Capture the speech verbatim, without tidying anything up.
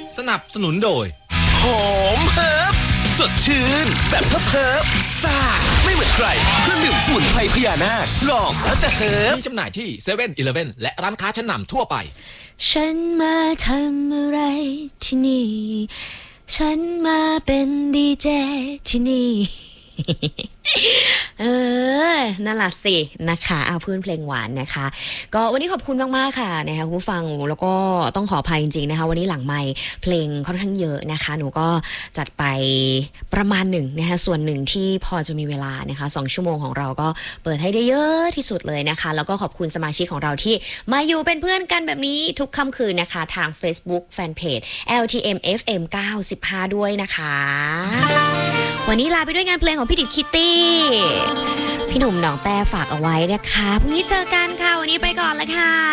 สนับสนุนโดยหอมเฮิร์บสดชื่นแบบเฮิร์บซ่าไม่เหมือนใครเครื่องดื่มสมุนไพรพญานาคลองแล้วจะเฮิร์บมีจำหน่ายที่เซเว่นอีเลฟเว่นและร้านค้าชั้นนำทั่วไปฉันมาทำอะไรที่นี่ฉันมาเป็นดีเจที่นี่เออนั่นล่ะสินะคะเอาเพื่อนเพลงหวานนะคะก็วันนี้ขอบคุณมากๆค่ะนะคะคุณผู้ฟังแล้วก็ต้องขออภัยจริงๆนะคะวันนี้หลังไมค์เพลงค่อนข้างเยอะนะคะหนูก็จัดไปประมาณหนึ่งนะคะส่วนหนึ่งที่พอจะมีเวลานะคะสองชั่วโมงของเราก็เปิดให้ได้เยอะที่สุดเลยนะคะแล้วก็ขอบคุณสมาชิกของเราที่มาอยู่เป็นเพื่อนกันแบบนี้ทุกค่ำคืนนะคะทาง Facebook Fanpage แอล ที เอ็ม เอฟ เอ็ม เก้าสิบห้าด้วยนะคะวันนี้ลาไปด้วยงานเพลงของพี่ดิดคิตตี้พี่หนุ่มหนองแต้ฝากเอาไว้นะคะพรุ่งนี้เจอกันค่ะวันนี้ไปก่อนแล้วค่ะ